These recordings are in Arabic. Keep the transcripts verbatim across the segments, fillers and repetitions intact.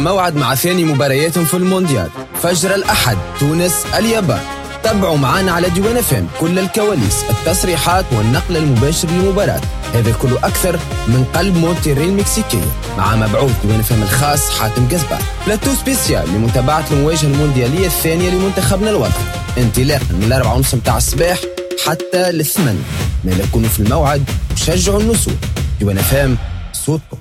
موعد مع ثاني مبارياتهم في المونديال فجر الأحد تونس اليابان. تابعوا معنا على ديوان اف ام كل الكواليس، التصريحات والنقل المباشر للمباراة. هذا كله أكثر من قلب مونتيري المكسيكية مع مبعوث ديوان اف ام الخاص حاتم جزبار. بلاتو سبيسيال لمتابعة المواجهة المونديالية الثانية لمنتخبنا الوطني انطلاقا من الأربعة ونص متاع الصباح حتى الثمانية. ما لكونوا في الموعد وشجعوا النسور. ديوان اف ام صوتكم.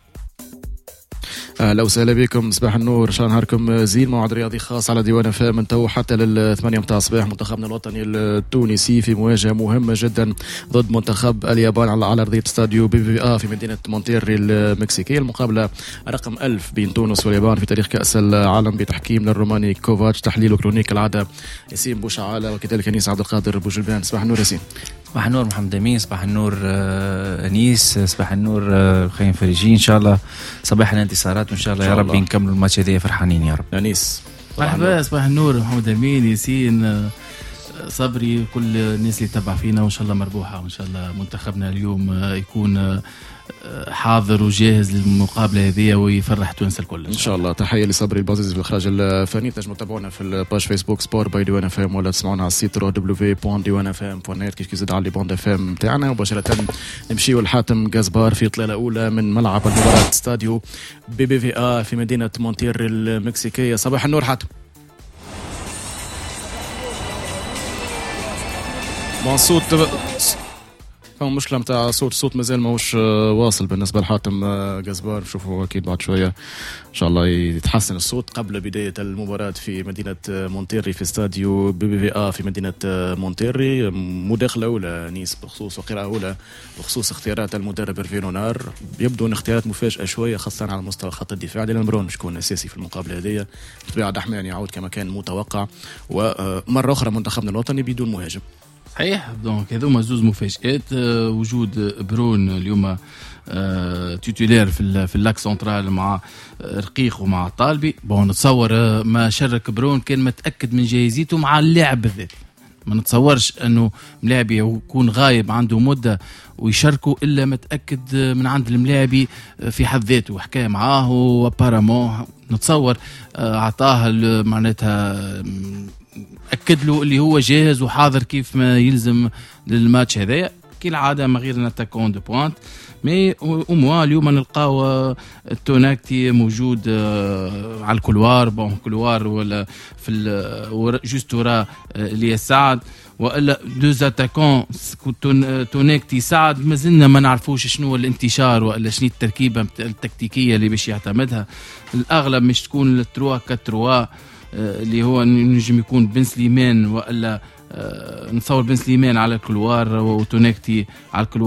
اهلا وسهلا بكم. صباح النور، شان نهاركم زين. موعد رياضي خاص على ديوان اف ام من تو حتى للثمانية متاع الصباح. منتخبنا الوطني التونسي في مواجهه مهمه جدا ضد منتخب اليابان على ارضيه استاديو بي في ا في مدينه مونتيري المكسيكيه. المقابله رقم ألف بين تونس واليابان في تاريخ كاس العالم بتحكيم للروماني كوفاتش، تحليل وكرونيك العاده ياسين بوشعاله وكذلك انيس عبد القادر بوجلبان. صباح النور ياسين. صباح النور محمد امين. صباح النور انيس. صباح النور خيم فريجين. ان شاء الله صباح الانتصارات وان شاء الله يا رب نكملوا الماتش هذا فرحانين يا رب. انيس مرحبا. صباح النور محمد امين، ياسين، صبري، كل الناس اللي تتبع فينا، وان شاء الله مربوحه، وان شاء الله منتخبنا اليوم يكون حاضر وجاهز للمقابله هذه ويفرح تونس الكل ان شاء الله. تحيه لصبري البازيز في الاخراج الفني. تنجموا تتابعونا في الباج فيسبوك سبور باي ديوان اف ام، ولا تسمعونا على السيت دبليو دوت ديوان اف ام دوت نت كيف كيزيد على البوند اف ام نتاعنا. مباشره نمشيو لحاتم جزبار في اطلاله اولى من ملعب المباراه استاديو بي بي في ا في مدينه مونتير المكسيكيه. صباح النور حاتم. صوت فهم مشكلة متاع صوت صوت مازال ماهوش واصل بالنسبة لحاتم جزبار. شوفوا أكيد بعد شوية إن شاء الله يتحسن الصوت قبل بداية المباراة في مدينة مونتيري في استاديو بي بي في آ في مدينة مونتيري. مداخلة أولى نيس بخصوص وقراءة أولى بخصوص اختيارات المدرب إرفينو نار. يبدو أن اختيارات مفاجئة شوية خاصة على مستوى خط الدفاع، لأن برون شكون أساسي في المقابلة هذه. طبيعة الرحمن يعود كما كان متوقع، ومرة أخرى منتخبنا الوطني بدون مهاجم. صحيح. دونك هذوما زوز مفاجآت. أه وجود برون اليوم أه تيتولير في في اللاك سنترال مع رقيق ومع طالبي. بون نتصور أه ما شرك برون كان متأكد من جاهزيته مع اللاعب بالذات. ما نتصورش انه ملاعب يكون غايب عنده مده ويشاركوا الا متاكد من عند الملاعبي في حد ذاته. حكايه معاه وبارامون نتصور اعطاه معناتها أكد له اللي هو جاهز وحاضر كيف ما يلزم للماتش هذايا. كالعادة ما غير نتاكون دو بوانت مي أموا اليوم نلقاو التوناكتي موجود على الكولوار. بون كولوار ولا في جوست ورا اللي سعد، والا دوز اتاكون توناكتي سعد. ما زلنا ما نعرفوش شنو الانتشار والا شنو التركيبة التكتيكية اللي باش يعتمدها. الأغلب مش تكون التروا كتروا اللي هو نجم يكون بن سليمان، والا نصور بن سليمان على الكلوار وتوناكتي على الكلوار.